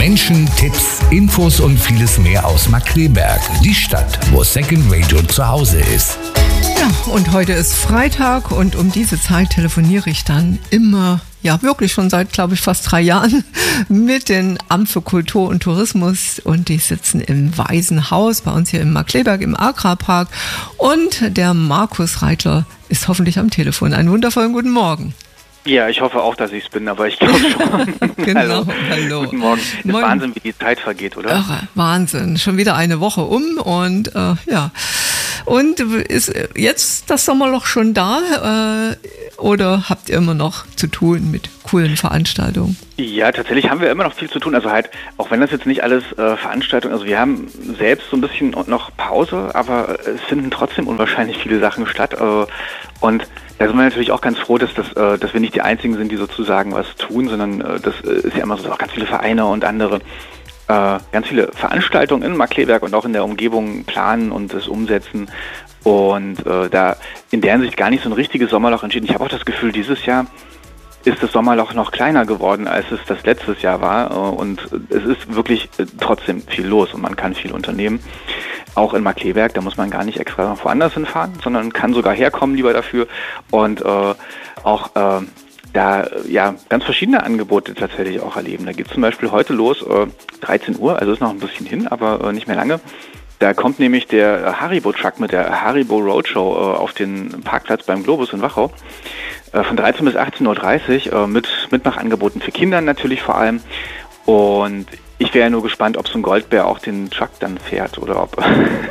Menschen, Tipps, Infos und vieles mehr aus Markkleeberg. Die Stadt, wo Second Radio zu Hause ist. Ja, und heute ist Freitag und um diese Zeit telefoniere ich dann immer, ja wirklich schon seit, glaube ich, fast 3 Jahren mit dem Amt für Kultur und Tourismus und die sitzen im Waisenhaus bei uns hier in Markkleeberg im Agrarpark und der Markus Reitler ist hoffentlich am Telefon. Einen wundervollen guten Morgen. Ja, ich hoffe auch, dass ich es bin, aber ich glaube schon. Genau, hallo. Guten Morgen. Das ist Wahnsinn, wie die Zeit vergeht, oder? Irre, Wahnsinn. Schon wieder eine Woche um und ja. Und ist jetzt das Sommerloch schon da oder habt ihr immer noch zu tun mit coolen Veranstaltungen? Ja, tatsächlich haben wir immer noch viel zu tun. Also halt, auch wenn das jetzt nicht alles Veranstaltungen, also wir haben selbst so ein bisschen noch Pause, aber es finden trotzdem unwahrscheinlich viele Sachen statt. Und da sind wir natürlich auch ganz froh, dass wir nicht die Einzigen sind, die sozusagen was tun, sondern das ist ja immer so, auch ganz viele Vereine und andere ganz viele Veranstaltungen in Markkleeberg und auch in der Umgebung planen und das umsetzen und da in der Hinsicht gar nicht so ein richtiges Sommerloch entschieden. Ich habe auch das Gefühl, dieses Jahr ist das Sommerloch noch kleiner geworden, als es das letztes Jahr war und es ist wirklich trotzdem viel los und man kann viel unternehmen. Auch in Markkleeberg, da muss man gar nicht extra noch woanders hinfahren, sondern kann sogar herkommen lieber dafür und auch da ja ganz verschiedene Angebote tatsächlich auch erleben. Da geht es zum Beispiel heute los, 13 Uhr, also ist noch ein bisschen hin, aber nicht mehr lange. Da kommt nämlich der Haribo-Truck mit der Haribo Roadshow auf den Parkplatz beim Globus in Wachau. Von 13 bis 18.30 Uhr mit Mitmachangeboten für Kinder natürlich vor allem. Und ich wäre ja nur gespannt, ob so ein Goldbär auch den Truck dann fährt oder ob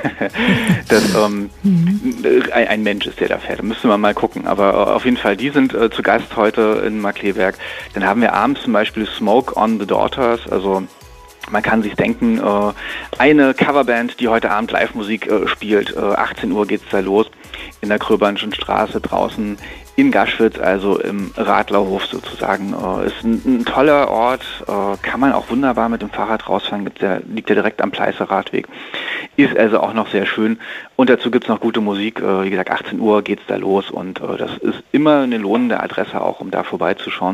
das ein Mensch ist, der da fährt. Da müsste man mal gucken. Aber auf jeden Fall, die sind zu Gast heute in Markkleeberg. Dann haben wir abends zum Beispiel Smoke on the Daughters, also man kann sich denken, eine Coverband, die heute Abend Live-Musik spielt. 18 Uhr geht's da los in der Kröbernschen Straße draußen in Gaschwitz, also im Radlerhof sozusagen. Ist ein toller Ort, kann man auch wunderbar mit dem Fahrrad rausfahren, liegt ja direkt am Pleißer Radweg. Ist also auch noch sehr schön. Und dazu gibt's noch gute Musik. Wie gesagt, 18 Uhr geht's da los und das ist immer eine lohnende Adresse auch, um da vorbeizuschauen.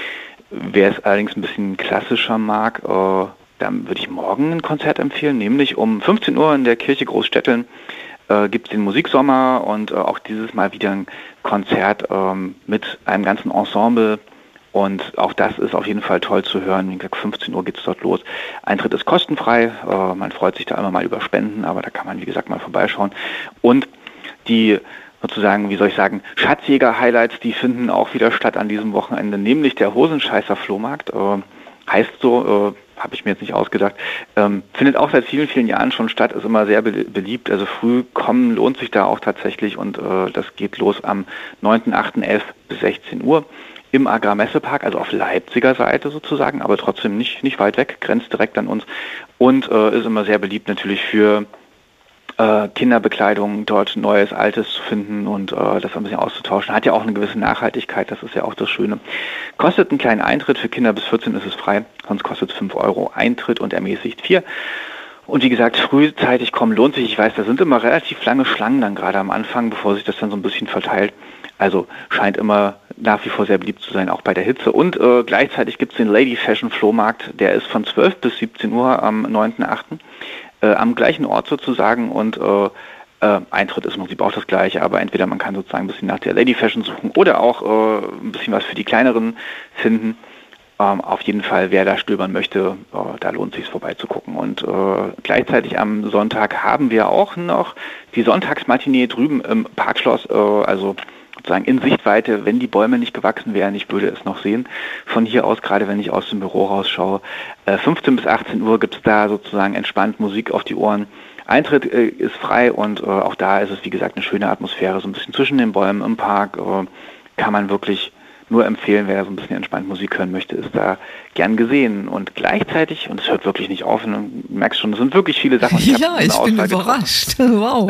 Wer es allerdings ein bisschen klassischer mag, dann würde ich morgen ein Konzert empfehlen, nämlich um 15 Uhr in der Kirche Großstetteln gibt es den Musiksommer und auch dieses Mal wieder ein Konzert mit einem ganzen Ensemble und auch das ist auf jeden Fall toll zu hören. Wie gesagt, 15 Uhr geht es dort los. Eintritt ist kostenfrei, man freut sich da immer mal über Spenden, aber da kann man wie gesagt mal vorbeischauen. Und die sozusagen, wie soll ich sagen, Schatzjäger-Highlights, die finden auch wieder statt an diesem Wochenende, nämlich der Hosenscheißer Flohmarkt. Heißt so, habe ich mir jetzt nicht ausgedacht, findet auch seit vielen, vielen Jahren schon statt, ist immer sehr beliebt, also früh kommen lohnt sich da auch tatsächlich und das geht los am 9.8.11 bis 16 Uhr im Agrarmessepark, also auf Leipziger Seite sozusagen, aber trotzdem nicht weit weg, grenzt direkt an uns und ist immer sehr beliebt natürlich für Kinderbekleidung, dort Neues, Altes zu finden und das ein bisschen auszutauschen. Hat ja auch eine gewisse Nachhaltigkeit, das ist ja auch das Schöne. Kostet einen kleinen Eintritt, für Kinder bis 14 ist es frei, sonst kostet es 5 Euro Eintritt und ermäßigt 4. Und wie gesagt, frühzeitig kommen lohnt sich. Ich weiß, da sind immer relativ lange Schlangen dann gerade am Anfang, bevor sich das dann so ein bisschen verteilt. Also scheint immer nach wie vor sehr beliebt zu sein, auch bei der Hitze. Und gleichzeitig gibt es den Lady Fashion Flohmarkt, der ist von 12 bis 17 Uhr am 9.8. Am gleichen Ort sozusagen und Eintritt ist im Prinzip auch das gleiche, aber entweder man kann sozusagen ein bisschen nach der Lady Fashion suchen oder auch ein bisschen was für die Kleineren finden. Auf jeden Fall, wer da stöbern möchte, da lohnt es sich vorbeizugucken. Und gleichzeitig am Sonntag haben wir auch noch die Sonntagsmatinee drüben im Parkschloss, also sozusagen in Sichtweite, wenn die Bäume nicht gewachsen wären, ich würde es noch sehen. Von hier aus, gerade wenn ich aus dem Büro rausschaue, 15 bis 18 Uhr gibt es da sozusagen entspannt Musik auf die Ohren. Eintritt ist frei und auch da ist es, wie gesagt, eine schöne Atmosphäre, so ein bisschen zwischen den Bäumen im Park, kann man wirklich nur empfehlen, wer so ein bisschen entspannt Musik hören möchte, ist da gern gesehen. Und gleichzeitig, und es hört wirklich nicht auf, und du merkst schon, es sind wirklich viele Sachen. Ich bin überrascht. Wow.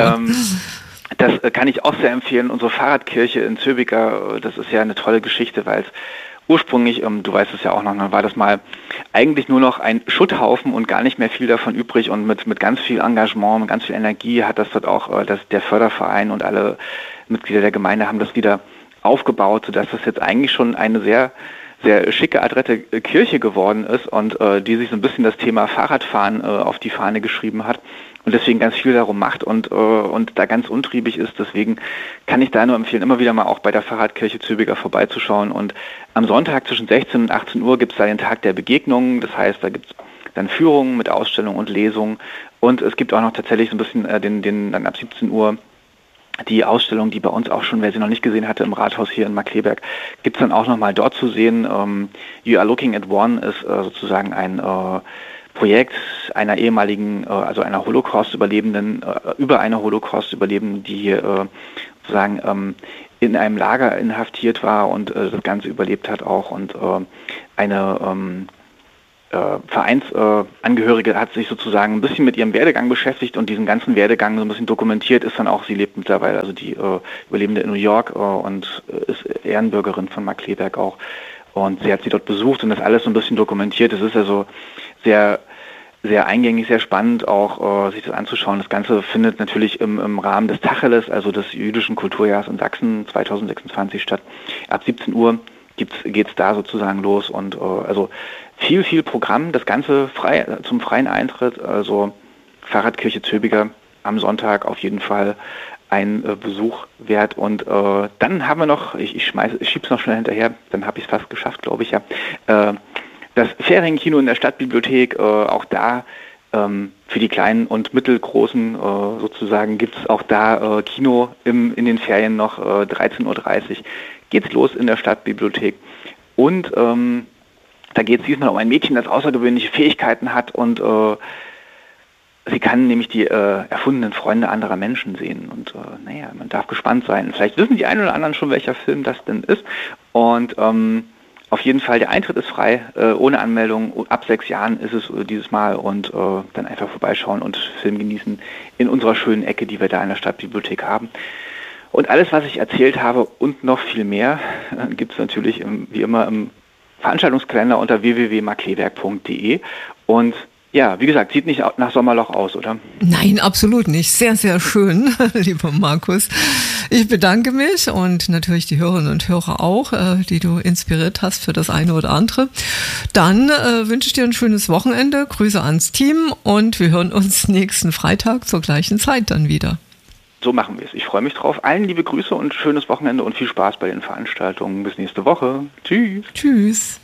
Das kann ich auch sehr empfehlen. Unsere Fahrradkirche in Zöbiker, das ist ja eine tolle Geschichte, weil es ursprünglich, du weißt es ja auch noch, war das mal eigentlich nur noch ein Schutthaufen und gar nicht mehr viel davon übrig und mit ganz viel Engagement, mit ganz viel Energie hat das dort auch der Förderverein und alle Mitglieder der Gemeinde haben das wieder aufgebaut, sodass das jetzt eigentlich schon eine sehr sehr schicke, adrette Kirche geworden ist und die sich so ein bisschen das Thema Fahrradfahren auf die Fahne geschrieben hat und deswegen ganz viel darum macht und da ganz untriebig ist. Deswegen kann ich da nur empfehlen, immer wieder mal auch bei der Fahrradkirche Zülpicher vorbeizuschauen. Und am Sonntag zwischen 16 und 18 Uhr gibt es da den Tag der Begegnungen. Das heißt, da gibt es dann Führungen mit Ausstellungen und Lesungen. Und es gibt auch noch tatsächlich so ein bisschen dann ab 17 Uhr die Ausstellung, die bei uns auch schon, wer sie noch nicht gesehen hatte, im Rathaus hier in Markkleeberg, gibt es dann auch nochmal dort zu sehen. You Are Looking at One ist sozusagen ein Projekt einer ehemaligen, also einer Holocaust-Überlebenden, über eine Holocaust-Überlebenden, die hier sozusagen in einem Lager inhaftiert war und das Ganze überlebt hat auch und eine Vereinsangehörige hat sich sozusagen ein bisschen mit ihrem Werdegang beschäftigt und diesen ganzen Werdegang so ein bisschen dokumentiert, ist dann auch, sie lebt mittlerweile, also die Überlebende in New York und ist Ehrenbürgerin von Markkleeberg auch und sie hat sie dort besucht und das alles so ein bisschen dokumentiert. Es ist also sehr, sehr eingängig, sehr spannend auch sich das anzuschauen. Das Ganze findet natürlich im Rahmen des Tacheles, also des jüdischen Kulturjahres in Sachsen 2026 statt. Ab 17 Uhr geht's da sozusagen los und also viel Programm, das Ganze frei zum freien Eintritt, also Fahrradkirche Zülpicher am Sonntag auf jeden Fall ein Besuch wert und dann haben wir noch, ich schieb's noch schnell hinterher, dann habe ich es fast geschafft, glaube ich ja, das Ferienkino in der Stadtbibliothek, auch da für die kleinen und mittelgroßen sozusagen gibt es auch da Kino in den Ferien noch 13:30 Uhr geht's los in der Stadtbibliothek und da geht es diesmal um ein Mädchen, das außergewöhnliche Fähigkeiten hat und sie kann nämlich die erfundenen Freunde anderer Menschen sehen und naja, man darf gespannt sein. Vielleicht wissen die einen oder anderen schon, welcher Film das denn ist und auf jeden Fall, der Eintritt ist frei, ohne Anmeldung, ab 6 Jahren ist es dieses Mal und dann einfach vorbeischauen und Film genießen in unserer schönen Ecke, die wir da in der Stadtbibliothek haben. Und alles, was ich erzählt habe und noch viel mehr, gibt es natürlich wie immer im Veranstaltungskalender unter www.markkleeberg.de und ja, wie gesagt, sieht nicht nach Sommerloch aus, oder? Nein, absolut nicht. Sehr, sehr schön, lieber Markus. Ich bedanke mich und natürlich die Hörerinnen und Hörer auch, die du inspiriert hast für das eine oder andere. Dann wünsche ich dir ein schönes Wochenende, Grüße ans Team und wir hören uns nächsten Freitag zur gleichen Zeit dann wieder. So machen wir es. Ich freue mich drauf. Allen liebe Grüße und schönes Wochenende und viel Spaß bei den Veranstaltungen. Bis nächste Woche. Tschüss. Tschüss.